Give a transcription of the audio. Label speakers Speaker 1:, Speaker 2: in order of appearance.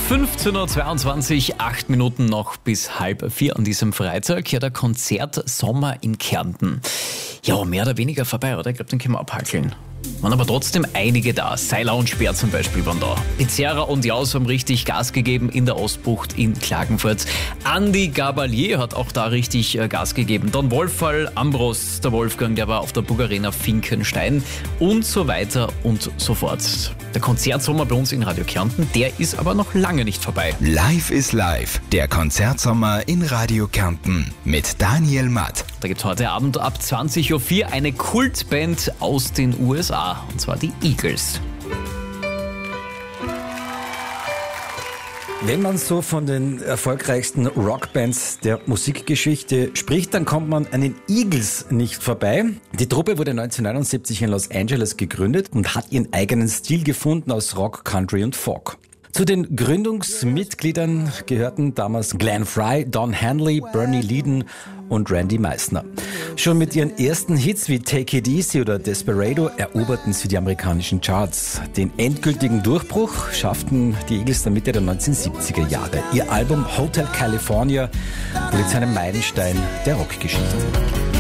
Speaker 1: 15.22 Uhr, 8 Minuten noch bis 3:30 an diesem Freitag. Ja, der Konzertsommer in Kärnten. Ja, mehr oder weniger vorbei, oder? Ich glaube, den können wir abhackeln. Waren aber trotzdem einige da. Seiler und Speer zum Beispiel waren da. Pizzerra und Jaus haben richtig Gas gegeben in der Ostbucht in Klagenfurt. Andi Gabalier hat auch da richtig Gas gegeben. Dann Wolfall, Ambros, der Wolfgang, der war auf der Bugarena Finkenstein und so weiter und so fort. Der Konzertsommer bei uns in Radio Kärnten, der ist aber noch lange nicht vorbei.
Speaker 2: Live ist live, der Konzertsommer in Radio Kärnten mit Daniel Matt.
Speaker 1: Da gibt es heute Abend ab 20.04 Uhr eine Kultband aus den USA, und zwar die Eagles.
Speaker 3: Wenn man so von den erfolgreichsten Rockbands der Musikgeschichte spricht, dann kommt man an den Eagles nicht vorbei. Die Truppe wurde 1979 in Los Angeles gegründet und hat ihren eigenen Stil gefunden aus Rock, Country und Folk. Zu den Gründungsmitgliedern gehörten damals Glenn Frey, Don Henley, Bernie Leadon und Randy Meisner. Schon mit ihren ersten Hits wie Take It Easy oder Desperado eroberten sie die amerikanischen Charts. Den endgültigen Durchbruch schafften die Eagles dann Mitte der 1970er Jahre. Ihr Album Hotel California wurde zu einem Meilenstein der Rockgeschichte.